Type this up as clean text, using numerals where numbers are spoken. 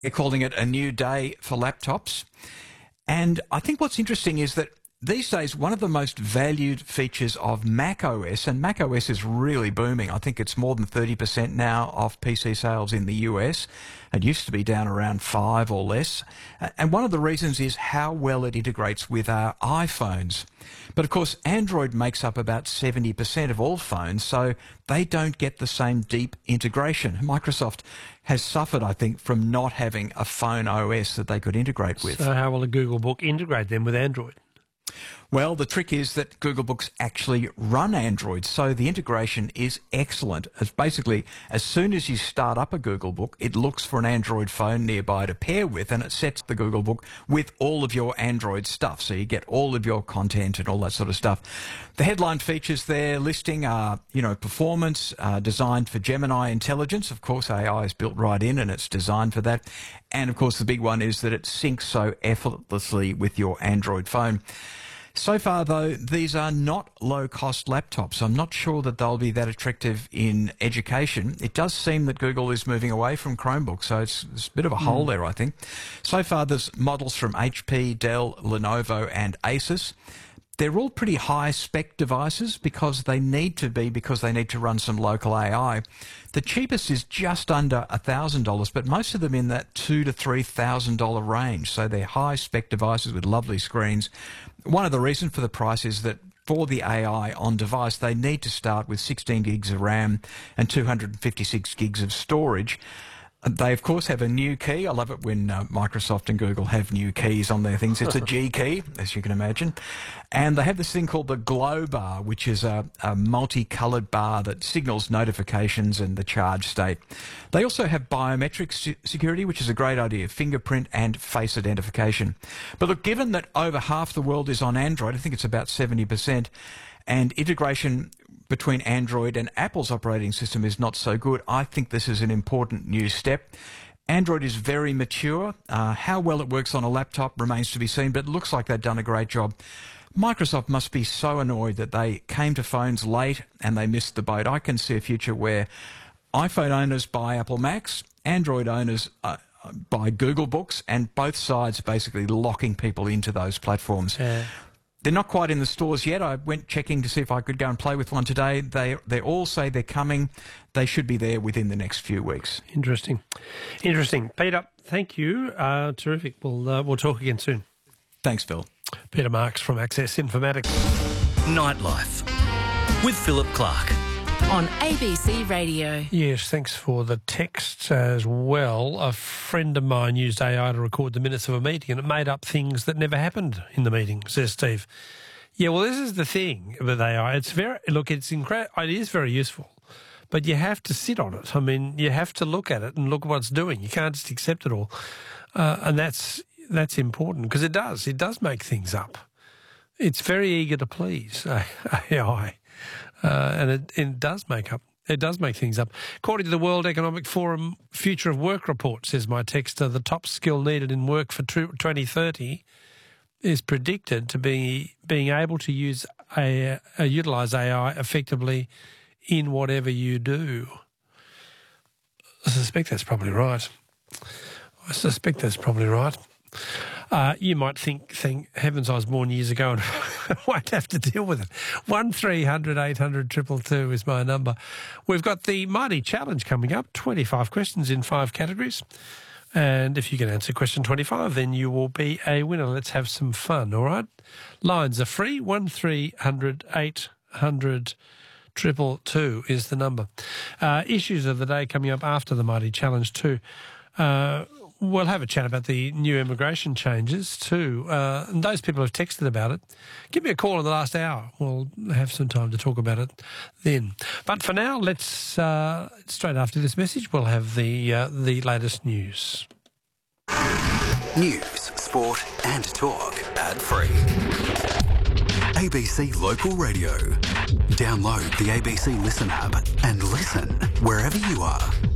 They're calling it a new day for laptops. And I think what's interesting is that these days, one of the most valued features of Mac OS, and Mac OS is really booming. I think it's more than 30% now of PC sales in the US. It used to be down around 5 or less. And one of the reasons is how well it integrates with our iPhones. But of course, Android makes up about 70% of all phones, so they don't get the same deep integration. Microsoft has suffered, I think, from not having a phone OS that they could integrate with. So how will a Google Book integrate them with Android? Well, the trick is that Google Books actually run Android, so the integration is excellent. It's basically, as soon as you start up a Google Book, it looks for an Android phone nearby to pair with, and it sets the Google Book with all of your Android stuff, so you get all of your content and all that sort of stuff. The headline features there listing are, performance, designed for Gemini intelligence. Of course, AI is built right in, and it's designed for that. And of course, the big one is that it syncs so effortlessly with your Android phone. So far, though, these are not low-cost laptops. I'm not sure that they'll be that attractive in education. It does seem that Google is moving away from Chromebooks, so it's a bit of a hole there, I think. So far, there's models from HP, Dell, Lenovo and Asus. They're all pretty high-spec devices because they need to run some local AI. The cheapest is just under $1,000, but most of them in that $2,000 to $3,000 range. So they're high-spec devices with lovely screens. One of the reasons for the price is that for the AI on device, they need to start with 16 gigs of RAM and 256 gigs of storage. They, of course, have a new key. I love it when Microsoft and Google have new keys on their things. It's a G key, as you can imagine. And they have this thing called the Glow Bar, which is a multicoloured bar that signals notifications and the charge state. They also have biometric security, which is a great idea, fingerprint and face identification. But look, given that over half the world is on Android, I think it's about 70%, and integration between Android and Apple's operating system is not so good, I think this is an important new step. Android is very mature. How well it works on a laptop remains to be seen, but it looks like they've done a great job. Microsoft must be so annoyed that they came to phones late and they missed the boat. I can see a future where iPhone owners buy Apple Macs, Android owners buy Google Books, and both sides basically locking people into those platforms. They're not quite in the stores yet. I went checking to see if I could go and play with one today. They all say they're coming. They should be there within the next few weeks. Interesting. Peter, thank you. Terrific. We'll talk again soon. Thanks, Phil. Peter Marks from Access Informatics. Nightlife with Philip Clark. On ABC Radio. Yes, thanks for the text as well. A friend of mine used AI to record the minutes of a meeting and it made up things that never happened in the meeting, says Steve. Yeah, well, this is the thing with AI. It's it is very useful, but you have to sit on it. I mean, you have to look at it and look what it's doing. You can't just accept it all. And that's important because it does make things up. It's very eager to please, AI. And it does make things up. According to the World Economic Forum Future of Work report, says my texter, the top skill needed in work for 2030 is predicted to be being able to use utilise AI effectively in whatever you do. I suspect that's probably right. You might think, heavens, I was born years ago and I won't have to deal with it. 1300 800 222 is my number. We've got the Mighty Challenge coming up, 25 questions in 5 categories. And if you can answer question 25, then you will be a winner. Let's have some fun, all right? Lines are free, 1300 800 222 is the number. Issues of the day coming up after the Mighty Challenge too. We'll have a chat about the new immigration changes too. And those people who've texted about it, give me a call in the last hour. We'll have some time to talk about it then. But for now, let's straight after this message, we'll have the latest news. News, sport and talk. Ad-free. ABC Local Radio. Download the ABC Listen app and listen wherever you are.